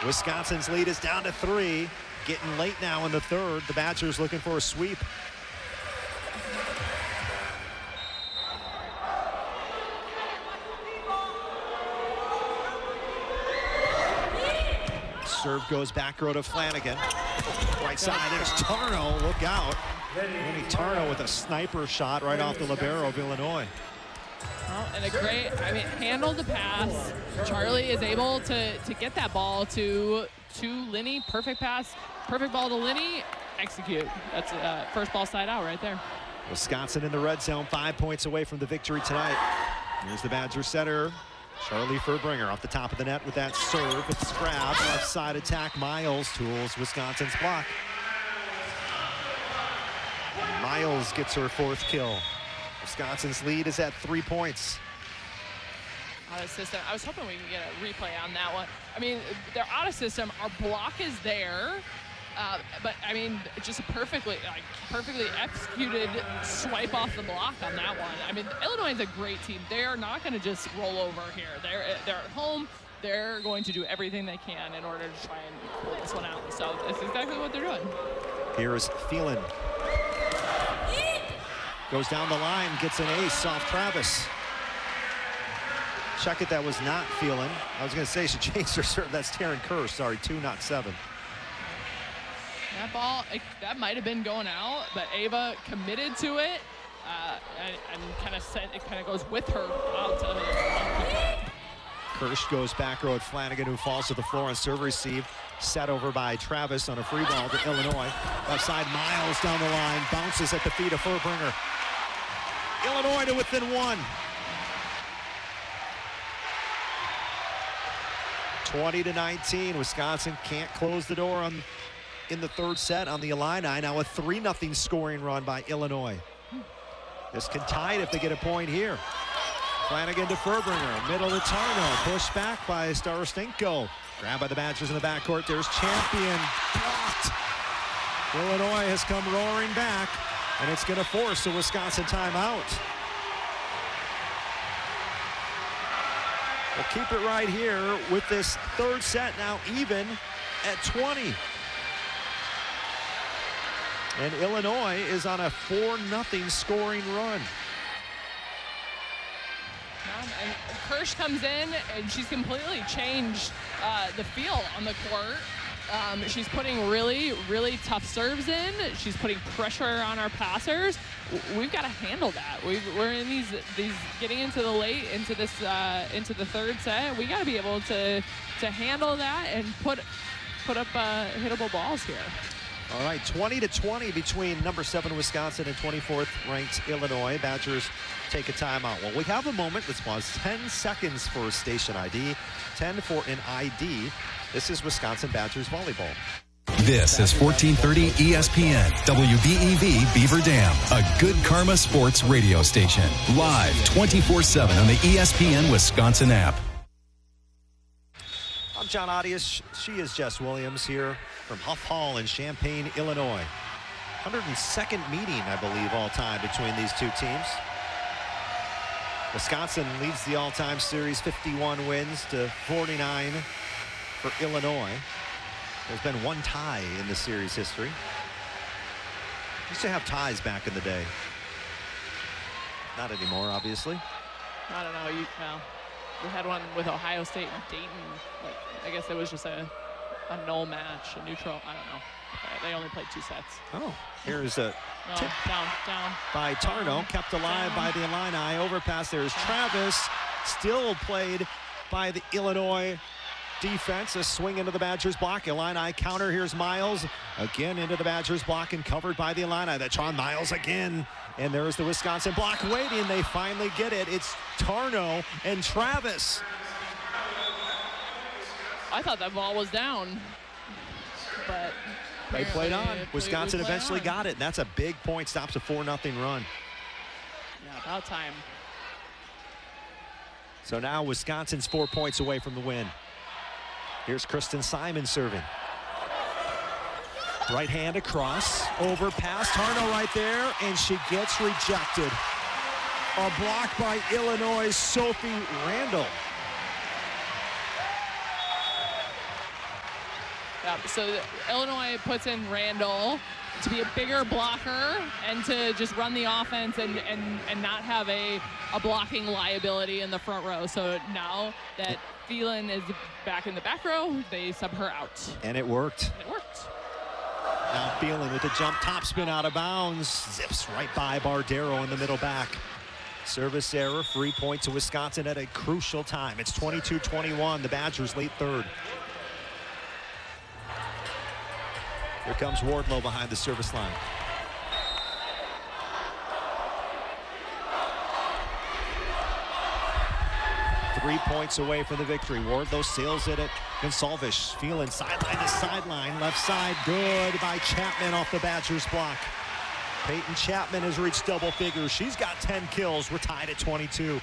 Wisconsin's lead is down to 3. Getting late now in the third. The Badgers looking for a sweep. Serve goes back row to Flanagan. Right side, there's Tarnow. Look out. Maybe Tarnow with a sniper shot right off the libero of Illinois. Well, and a great, handled the pass. Charlie is able to get that ball to Linney. Perfect pass, perfect ball to Linney. Execute. That's first ball side out right there. Wisconsin in the red zone, 5 points away from the victory tonight. Here's the Badger setter, Charlie Furbringer, off the top of the net with that serve. It's grab, left side attack. Miles tools Wisconsin's block. Miles gets her 4th kill. Wisconsin's lead is at 3 points. Out of system. I was hoping we could get a replay on that one. They're out of system. Our block is there, but just a perfectly executed swipe off the block on that one. Illinois is a great team. They are not going to just roll over here. They're at home. They're going to do everything they can in order to try and pull this one out. So that's exactly what they're doing. Here is Phelan. Goes down the line, gets an ace off Travis. Check it, that was not Phelan. I was going to say she changed her serve. That's Taryn Kerr. Sorry, 2, not 7. That ball, that might have been going out, but Ava committed to it and it kind of goes with her out to Kirsch goes back row at Flanagan, who falls to the floor on serve receive. Set over by Travis on a free ball to Illinois. Left side, Miles down the line, bounces at the feet of Furbringer. Illinois to within 1. 20-19. Wisconsin can't close the door in the third set on the Illini. Now a 3-0 scoring run by Illinois. This can tie it if they get a point here. Flanagan to Furbringer, middle to Tarnow, pushed back by Starostinko. Grabbed by the Badgers in the backcourt. There's Champion, blocked. Illinois has come roaring back, and it's going to force a Wisconsin timeout. We'll keep it right here with this third set now even at 20. And Illinois is on a 4-0 scoring run. And Kirsch comes in, and she's completely changed the feel on the court. She's putting really, really tough serves in. She's putting pressure on our passers. We've got to handle that. We're in these getting into the third set. We got to be able to handle that and put up hittable balls here. All right, 20-20 between number 7 Wisconsin and 24th ranked Illinois. Badgers take a timeout. Well, we have a moment. Let's pause 10 seconds for station ID, 10 for an ID. This is Wisconsin Badgers volleyball. This is 1430 ESPN, WBEV Beaver Dam, a Good Karma Sports radio station. Live 24/7 on the ESPN Wisconsin app. I'm John Audius. She is Jess Williams here from Huff Hall in Champaign, Illinois. 102nd meeting, I believe, all time between these two teams. Wisconsin leads the all-time series, 51 wins to 49 for Illinois. There's been one tie in the series history. Used to have ties back in the day. Not anymore, obviously. I don't know. We had one with Ohio State and Dayton. I guess it was just a null match, a neutral. I don't know. They only played 2 sets. Oh, here's a tip down by Tarnow, kept alive by the Illini. Overpass. There's Travis, still played by the Illinois defense. A swing into the Badgers block. Illini counter. Here's Miles again into the Badgers block and covered by the Illini. That's on Miles again. And there's the Wisconsin block waiting. They finally get it. It's Tarnow and Travis. I thought that ball was down, but they played on. Wisconsin eventually got it, and that's a big point. Stops a 4-0 run. Yeah, about time. So now Wisconsin's 4 points away from the win. Here's Kristen Simon serving. Right hand across, over pass, Tarnow right there, and she gets rejected. A block by Illinois' Sophie Randall. So Illinois puts in Randall to be a bigger blocker and to just run the offense and not have a blocking liability in the front row. So now that Phelan is back in the back row, they sub her out. And it worked. It worked. Now Phelan with the jump topspin out of bounds. Zips right by Bardero in the middle back. Service error, free point to Wisconsin at a crucial time. It's 22-21, the Badgers lead third. Here comes Wardlow behind the service line. Three points away from the victory. Wardlow sails it at Gonsalves. Phelan sideline to sideline. Left side, good by Chapman off the Badgers block. Peyton Chapman has reached double figures. She's got 10 kills. We're tied at 22.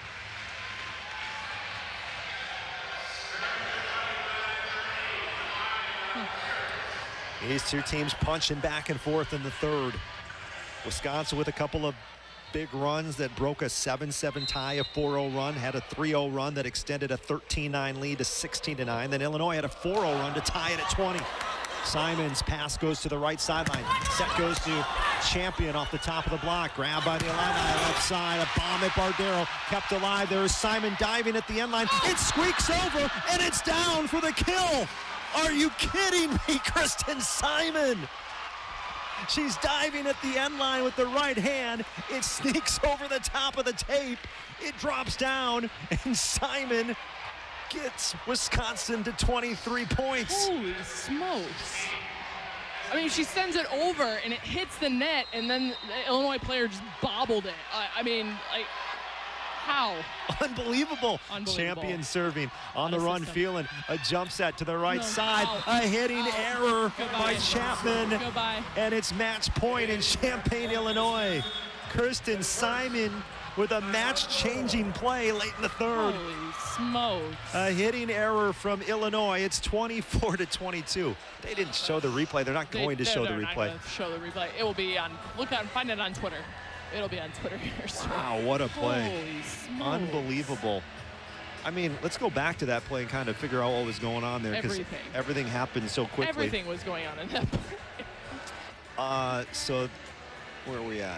These two teams punching back and forth in the third. Wisconsin with a couple of big runs that broke a 7-7 tie, a 4-0 run, had a 3-0 run that extended a 13-9 lead to 16-9. Then Illinois had a 4-0 run to tie it at 20. Simon's pass goes to the right sideline. Set goes to Champion off the top of the block. Grabbed by the Illini left side. A bomb at Bardero. Kept alive. There's Simon diving at the end line. It squeaks over, and it's down for the kill. Are you kidding me, Kristen Simon? She's diving at the end line with the right hand. It sneaks over the top of the tape. It drops down, and Simon gets Wisconsin to 23 points. Holy smokes. I mean, she sends it over, and it hits the net, and then the Illinois player just bobbled it. I mean, like, how? Unbelievable. Champion serving on the run, Phelan. A jump set to the right side. A hitting error by Chapman. Goodbye. And it's match point in Champaign, Illinois. Kristen Simon with a match-changing play late in the third. Holy smokes. A hitting error from Illinois. It's 24-22. They didn't show the replay. They're not going to show the replay. Not going to show the replay. It will be on, find it on Twitter. It'll be on Twitter here soon. Wow, what a play. Holy smokes. Unbelievable. I mean, let's go back to that play and kind of figure out what was going on there, because everything happened so quickly. Everything was going on in that play. So where are we at?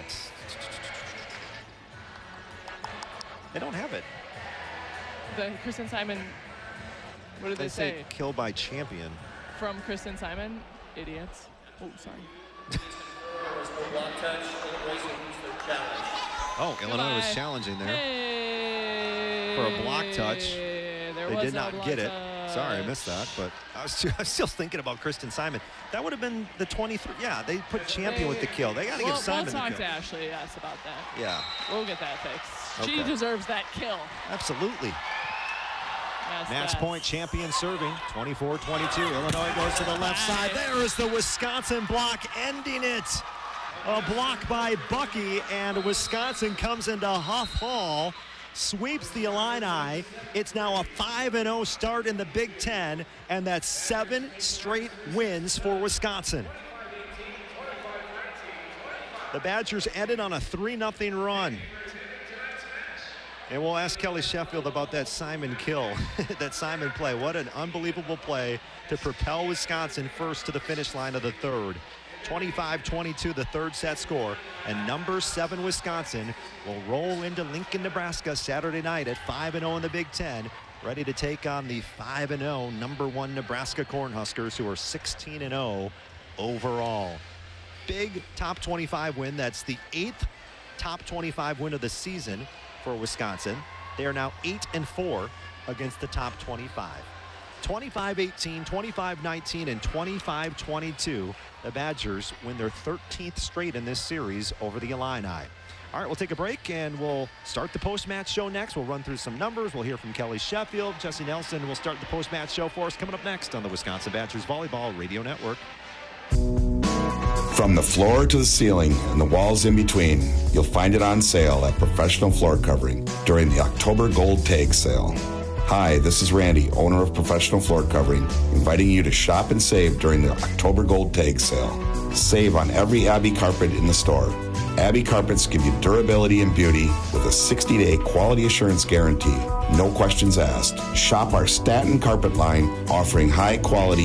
They don't have it. The Kristen Simon, what did they say? Kill by Champion. From Kristen Simon, idiots. Oh, sorry. Oh, Illinois was challenging there. Hey, for a block touch. They did not get it. Sorry, I missed that, but I was still thinking about Kristen Simon. That would have been the 23. Yeah, they put Champion with the kill. They got to give Simon the kill. We'll talk to Ashley, yes, about that. Yeah. We'll get that fixed. Okay. She deserves that kill. Absolutely. Yes, Match point, Champion serving, 24-22. Illinois goes to the left side. There is the Wisconsin block ending it. A block by Bucky, and Wisconsin comes into Huff Hall, sweeps the Illini. It's now a 5-0 start in the Big Ten, and that's 7 straight wins for Wisconsin. The Badgers ended on a 3-0 run. And we'll ask Kelly Sheffield about that Simon kill, that Simon play. What an unbelievable play to propel Wisconsin first to the finish line of the third. 25-22, the third set score. And number 7 Wisconsin will roll into Lincoln, Nebraska Saturday night at 5-0 in the Big Ten, ready to take on the 5-0 number 1 Nebraska Cornhuskers, who are 16-0 overall. Big top 25 win. That's the 8th top 25 win of the season for Wisconsin. They are now 8-4 against the top 25. 25-18, 25-19, and 25-22. The Badgers win their 13th straight in this series over the Illini. All right, we'll take a break, and we'll start the post-match show next. We'll run through some numbers. We'll hear from Kelly Sheffield. Jesse Nelson will start the post-match show for us coming up next on the Wisconsin Badgers Volleyball Radio Network. From the floor to the ceiling and the walls in between, you'll find it on sale at Professional Floor Covering during the October Gold Tag Sale. Hi, this is Randy, owner of Professional Floor Covering, inviting you to shop and save during the October Gold Tag Sale. Save on every Abbey carpet in the store. Abbey carpets give you durability and beauty with a 60-day quality assurance guarantee. No questions asked. Shop our Staten carpet line, offering high-quality